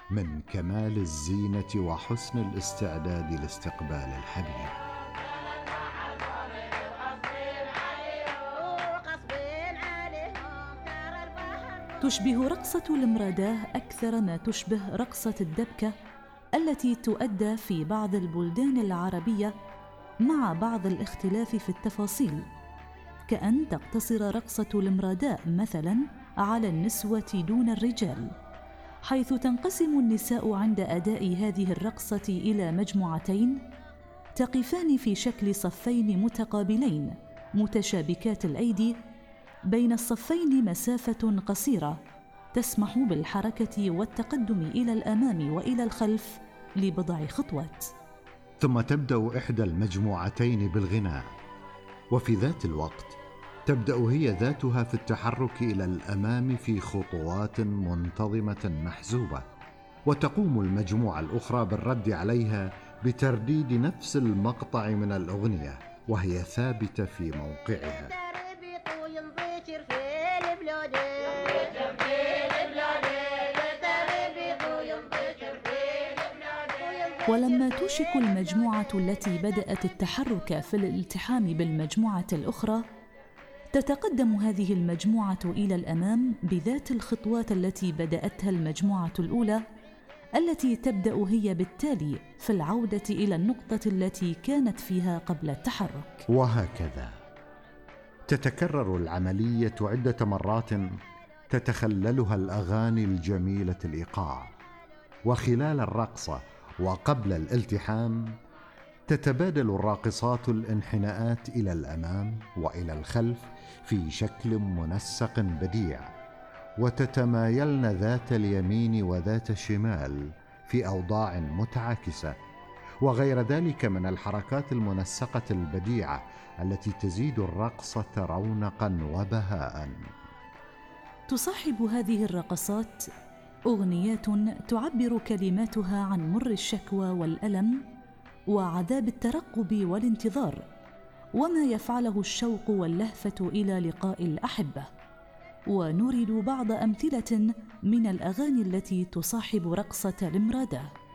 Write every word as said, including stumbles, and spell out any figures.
من كمال الزينة وحسن الاستعداد لاستقبال الحبيب. تشبه رقصة المراداه أكثر ما تشبه رقصة الدبكة التي تؤدى في بعض البلدان العربية مع بعض الاختلاف في التفاصيل، كأن تقتصر رقصة المراداء مثلاً على النسوة دون الرجال، حيث تنقسم النساء عند أداء هذه الرقصة إلى مجموعتين تقفان في شكل صفين متقابلين متشابكات الأيدي، بين الصفين مسافة قصيرة تسمح بالحركة والتقدم إلى الأمام وإلى الخلف لبضع خطوات. ثم تبدأ إحدى المجموعتين بالغناء، وفي ذات الوقت تبدأ هي ذاتها في التحرك إلى الأمام في خطوات منتظمة محزوبة، وتقوم المجموعة الأخرى بالرد عليها بترديد نفس المقطع من الأغنية وهي ثابتة في موقعها. ولما توشك المجموعة التي بدأت التحرك في الالتحام بالمجموعة الأخرى، تتقدم هذه المجموعة إلى الأمام بذات الخطوات التي بدأتها المجموعة الأولى، التي تبدأ هي بالتالي في العودة إلى النقطة التي كانت فيها قبل التحرك. وهكذا تتكرر العملية عدة مرات تتخللها الأغاني الجميلة الإيقاع، وخلال الرقصة وقبل الالتحام تتبادل الراقصات الانحناءات إلى الأمام وإلى الخلف في شكل منسق بديع، وتتمايلن ذات اليمين وذات الشمال في أوضاع متعاكسة، وغير ذلك من الحركات المنسقة البديعة التي تزيد الرقصة رونقا وبهاء. تصاحب هذه الرقصات أغنيات تعبر كلماتها عن مر الشكوى والألم وعذاب الترقب والانتظار، وما يفعله الشوق واللهفة إلى لقاء الأحبة. ونورد بعض أمثلة من الأغاني التي تصاحب رقصة المراداه.